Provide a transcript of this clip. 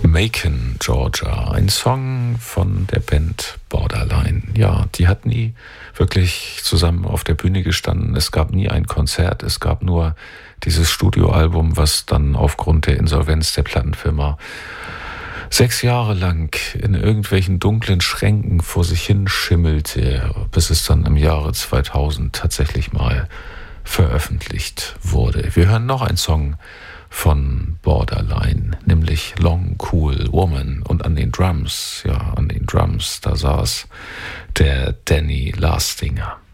Macon, Georgia, ein Song von der Band Borderline. Ja, die hat nie wirklich zusammen auf der Bühne gestanden. Es gab nie ein Konzert, es gab nur dieses Studioalbum, was dann aufgrund der Insolvenz der Plattenfirma 6 Jahre lang in irgendwelchen dunklen Schränken vor sich hin schimmelte, bis es dann im Jahre 2000 tatsächlich mal veröffentlicht wurde. Wir hören noch einen Song von Borderline, nämlich Long Cool Woman, und an den Drums, da saß der Danny Lastinger.